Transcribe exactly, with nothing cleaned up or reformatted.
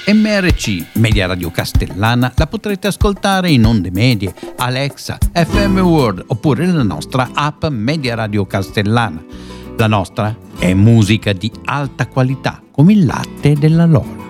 M R C, Media Radio Castellana, la potrete ascoltare in onde medie, Alexa, F M World oppure la nostra app Media Radio Castellana. La nostra è musica di alta qualità, come il latte della Lola.